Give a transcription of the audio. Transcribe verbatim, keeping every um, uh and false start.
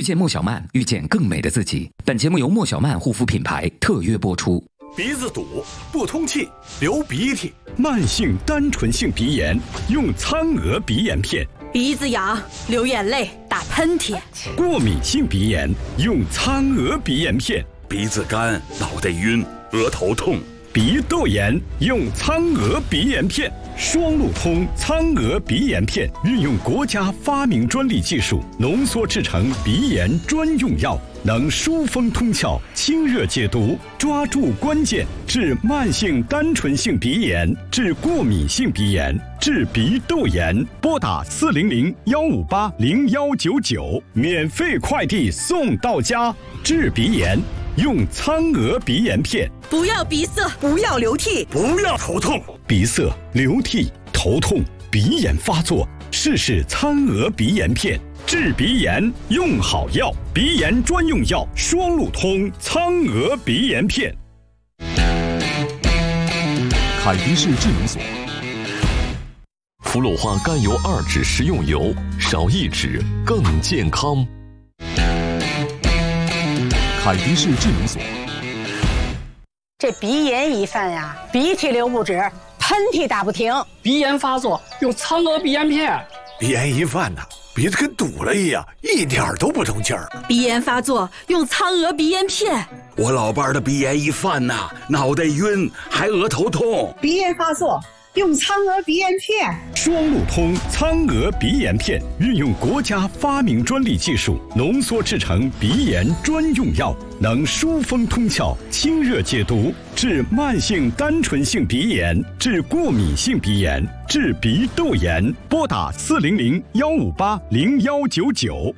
见莫小曼，遇见更美的自己。本节目由莫小曼护肤品牌特约播出。 鼻子堵、不通气、流鼻涕， 慢性单纯性鼻炎，用苍娥鼻炎片； 鼻子痒、流眼泪、打喷嚏； 过敏性鼻炎，用苍娥鼻炎片； 鼻子干、脑袋晕、额头痛。 鼻窦炎用苍娥鼻炎片，双路通苍娥鼻炎片运用国家发明专利技术浓缩制成鼻炎专用药，能疏风通窍、清热解毒，抓住关键，治慢性单纯性鼻炎，治过敏性鼻炎，治鼻窦炎。拨打四零零幺五八零幺九九，免费快递送到家。治鼻炎用苍娥鼻炎片。 不要鼻塞， 不要流涕， 不要头痛。 鼻塞、流涕、头痛、鼻炎发作，试试苍娥鼻炎片。治鼻炎用好药，鼻炎专用药双路通苍娥鼻炎片。 凯迪士智能锁，氟鲁化甘油二酯食用油，少一酯更健康。凯迪士智能锁。 这鼻炎一犯呀，鼻涕流不止，喷嚏打不停。 鼻炎发作用苍娥鼻炎片。 鼻炎一犯呢，鼻子跟堵了一样，一点都不通气儿。 鼻炎发作用苍娥鼻炎片。 我老伴儿的鼻炎一犯呐，脑袋晕，还额头痛。 鼻炎发作用苍娥鼻炎片。 双路通苍娥鼻炎片运用国家发明专利技术浓缩制成鼻炎专用药，能疏风通窍、清热解毒，治慢性单纯性鼻炎，治过敏性鼻炎，治鼻窦炎。拨打四零零幺五八零幺九九。